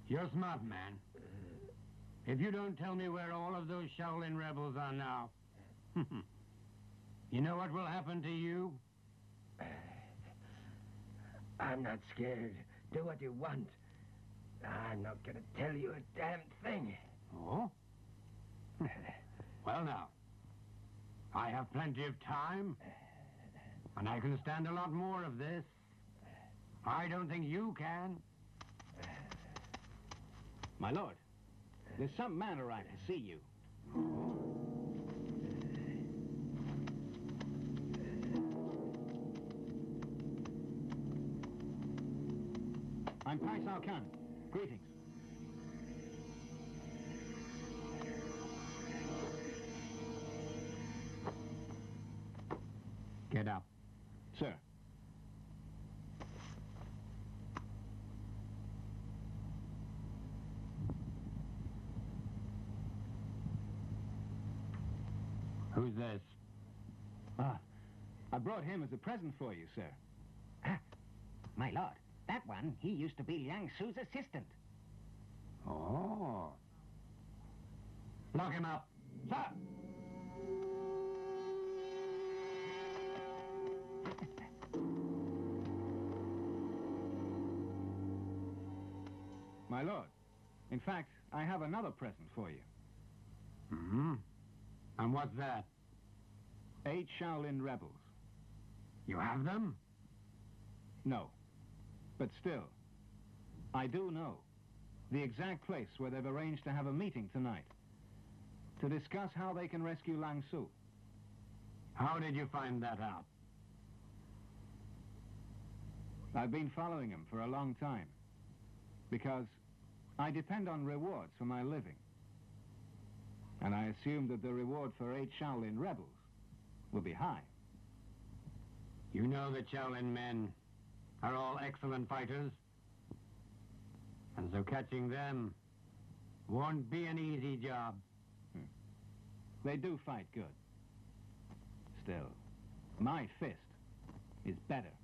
You're smart, man. If you don't tell me where all of those Shaolin rebels are now, you know what will happen to you? I'm not scared. Do what you want. I'm not gonna tell you a damn thing. Oh? Well, now, I have plenty of time, and I can stand a lot more of this. I don't think you can. My lord, there's some man arrived to see you. I'm Pai Sao Kan. Greetings. Get up. Sir. Who's this? I brought him as a present for you, sir. Ah, my lord, that one, he used to be Liang Su's assistant. Oh. Lock him up. Sir! My lord, in fact, I have another present for you. Mm-hmm. And what's that? 8 Shaolin rebels. You have them? No. But still, I do know the exact place where they've arranged to have a meeting tonight to discuss how they can rescue Liang Su. How did you find that out? I've been following him for a long time because I depend on rewards for my living. And I assumed that the reward for 8 Shaolin rebels will be high. You know the Shaolin men are all excellent fighters. And so catching them won't be an easy job. They do fight good. Still, my fist is better.